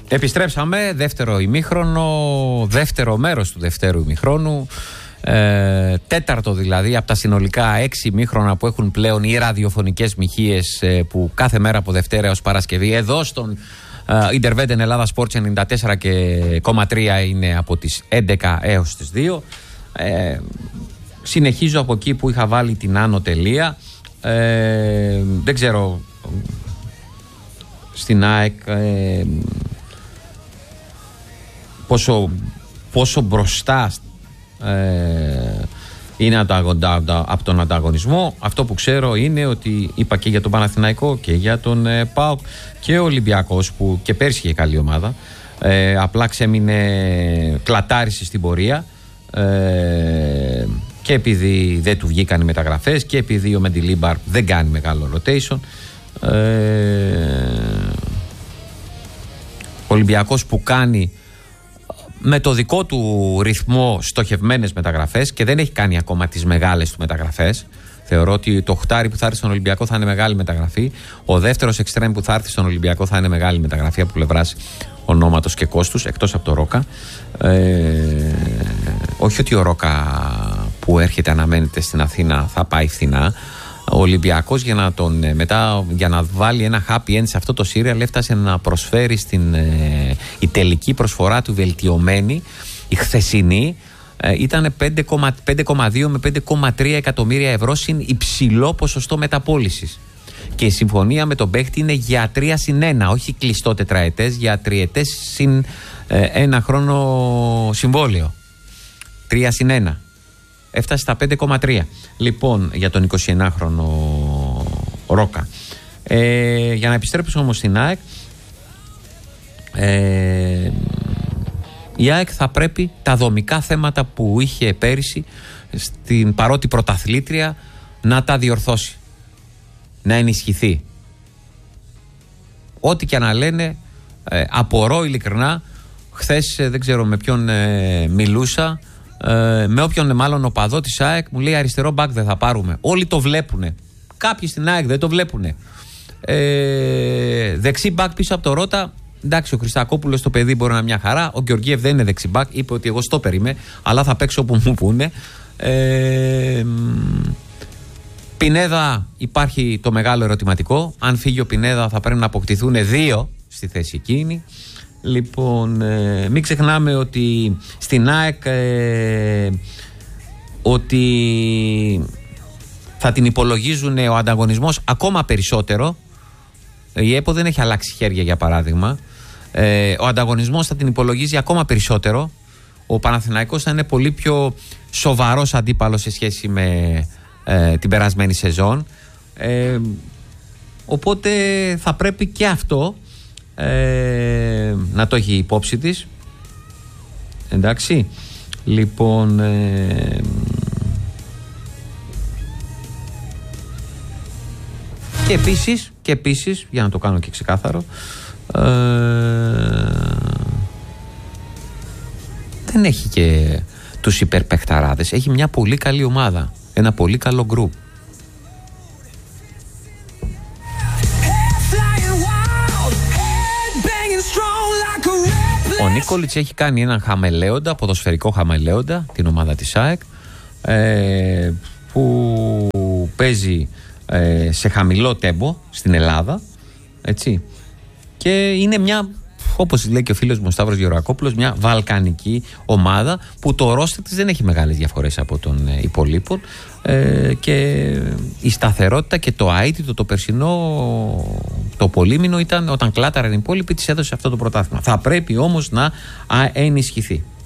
Επιστρέψαμε, δεύτερο ημίχρονο, δεύτερο μέρος του δευτέρου ημίχρονου, τέταρτο δηλαδή από τα συνολικά 6 ημίχρονα που έχουν πλέον οι ραδιοφωνικές μοιχείες που κάθε μέρα από Δευτέρα έως Παρασκευή εδώ στον Interveten Ελλάδα Sports 94,3 είναι από τις 11 έως τις 2. Συνεχίζω από εκεί που είχα βάλει την άνω τελεία. Δεν ξέρω στην ΑΕΚ πόσο μπροστά είναι από τον ανταγωνισμό. Αυτό που ξέρω είναι ότι είπα και για τον Παναθηναϊκό και για τον ΠΑΟΚ και ο Ολυμπιακός που και πέρσι είχε καλή ομάδα, απλά ξέμεινε, κλατάρισε στην πορεία, και επειδή δεν του βγήκαν οι μεταγραφές και επειδή ο Μεντιλίμπαρ δεν κάνει μεγάλο rotation. Ο Ολυμπιακός που κάνει με το δικό του ρυθμό στοχευμένες μεταγραφές και δεν έχει κάνει ακόμα τις μεγάλες του μεταγραφές. Θεωρώ ότι το χτάρι που θα έρθει στον Ολυμπιακό θα είναι μεγάλη μεταγραφή. Ο δεύτερος εξτρέμ που θα έρθει στον Ολυμπιακό θα είναι μεγάλη μεταγραφή από πλευράς ονόματος και κόστους, εκτός από το Ρόκα. Όχι ότι ο Ρόκα που έρχεται αναμένεται στην Αθήνα θα πάει φθηνά. Ο Ολυμπιακός για να βάλει ένα happy end σε αυτό το serial έφτασε να προσφέρει η τελική προσφορά του βελτιωμένη, η χθεσινή, ήταν 5,2 με 5,3 εκατομμύρια ευρώ συν υψηλό ποσοστό μεταπώλησης. Και η συμφωνία με τον παίχτη είναι για 3+1, όχι κλειστό τετραετές, για τριετές συν 1 χρόνο συμβόλαιο. 3+1. Έφτασε στα 5,3. Λοιπόν, για τον 21χρονο Ρόκα. Για να επιστρέψω όμως στην ΑΕΚ, η ΑΕΚ θα πρέπει τα δομικά θέματα που είχε πέρυσι στην παρότι πρωταθλήτρια να τα διορθώσει, να ενισχυθεί. Ό,τι και να λένε, απορώ ειλικρινά. Χθες δεν ξέρω με ποιον μιλούσα, με όποιον μάλλον οπαδό της ΑΕΚ, μου λέει αριστερό μπακ δεν θα πάρουμε. Όλοι το βλέπουνε. Κάποιοι στην ΑΕΚ δεν το βλέπουνε. Δεξί μπακ πίσω από το Ρώτα. Εντάξει, ο Χριστακόπουλος το παιδί μπορεί να είναι μια χαρά. Ο Γεωργίευ δεν είναι δεξί μπακ. Είπε ότι εγώ στο περίμαι, αλλά θα παίξω όπου μου πούνε. Πινέδα, υπάρχει το μεγάλο ερωτηματικό. Αν φύγει ο Πινέδα θα πρέπει να αποκτηθούν 2 στη θέση εκείνη. Λοιπόν, μην ξεχνάμε ότι στην ΑΕΚ ότι θα την υπολογίζουν ο ανταγωνισμός ακόμα περισσότερο. Η ΕΠΟ δεν έχει αλλάξει χέρια, για παράδειγμα. Ο ανταγωνισμός θα την υπολογίζει ακόμα περισσότερο. Ο Παναθηναϊκός θα είναι πολύ πιο σοβαρός αντίπαλος σε σχέση με την περασμένη σεζόν. Οπότε θα πρέπει και αυτό να το έχει υπόψη της. Εντάξει. Λοιπόν, και επίσης, για να το κάνω και ξεκάθαρο, δεν έχει και τους υπερπαιχταράδες. Έχει μια πολύ καλή ομάδα, ένα πολύ καλό γκρουπ. Ο Νίκολιτς έχει κάνει έναν χαμελέοντα, ποδοσφαιρικό χαμελέοντα, την ομάδα της ΑΕΚ, που παίζει σε χαμηλό τέμπο στην Ελλάδα, έτσι, και είναι μια, όπως λέει και ο φίλος μου ο Σταύρος Γεωργακόπουλος, μια βαλκανική ομάδα που το ρόστερ της δεν έχει μεγάλες διαφορές από των υπολείπων, και η σταθερότητα και το αίτητο το περσινό, το πολύμηνο ήταν όταν κλάταραν οι υπόλοιποι, της έδωσε αυτό το πρωτάθλημα. Θα πρέπει όμως να ενισχυθεί.